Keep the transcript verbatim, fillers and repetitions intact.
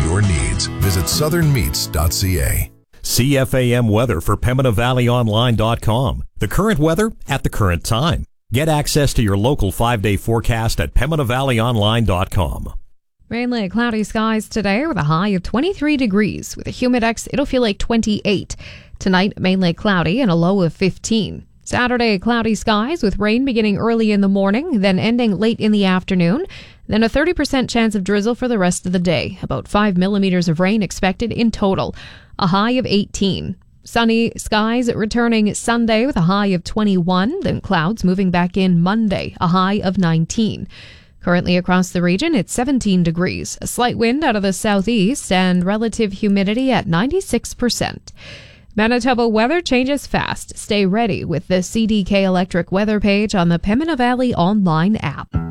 your needs. Visit southern meats dot c a. C F A M weather for Pembina Valley Online dot com. The current weather at the current time. Get access to your local five-day forecast at Pembina Valley Online dot com. Mainly cloudy skies today with a high of twenty-three degrees. With a humidex, it'll feel like twenty-eight. Tonight, mainly cloudy and a low of fifteen. Saturday, cloudy skies with rain beginning early in the morning, then ending late in the afternoon. Then a thirty percent chance of drizzle for the rest of the day. About five millimeters of rain expected in total. A high of eighteen. Sunny skies returning Sunday with a high of twenty-one. Then clouds moving back in Monday, a high of nineteen. Currently across the region, it's seventeen degrees. A slight wind out of the southeast and relative humidity at ninety-six percent. Manitoba weather changes fast. Stay ready with the C D K Electric weather page on the Pembina Valley Online app.